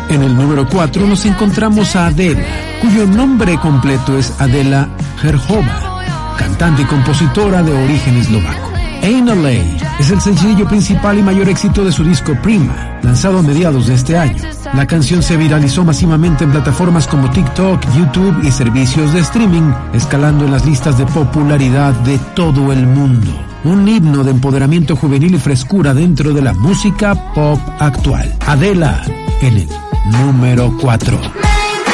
En el número 4 nos encontramos a Adela, cuyo nombre completo es Adela Herhova, cantante y compositora de origen eslovaco. Ain't Lay es el sencillo principal y mayor éxito de su disco Prima, lanzado a mediados de este año. La canción se viralizó masivamente en plataformas como TikTok, YouTube y servicios de streaming, escalando en las listas de popularidad de todo el mundo. Un himno de empoderamiento juvenil y frescura dentro de la música pop actual. Adela en el número 4.